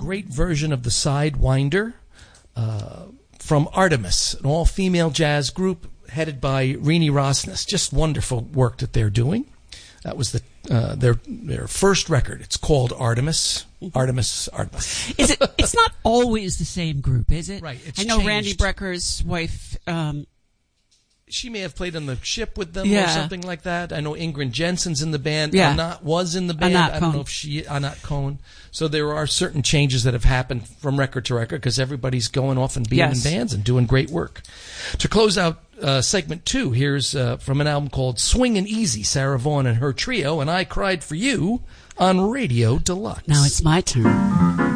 great version of the Sidewinder from Artemis, an all-female jazz group headed by Rini Rosnes. Just wonderful work that they're doing. That was their first record. It's called Artemis. Artemis. It's not always the same group, is it? Right. I know changed. Randy Brecker's wife. She may have played on the ship with them or something like that. I know Ingrid Jensen's in the band. Yeah. Anat was in the band. Anat I don't know if Anat Cohen. So there are certain changes that have happened from record to record because everybody's going off and being in bands and doing great work. To close out segment 2, here's from an album called Swingin' Easy, Sarah Vaughan and her trio, and I Cried for You on Radio Deluxe. Now it's my turn.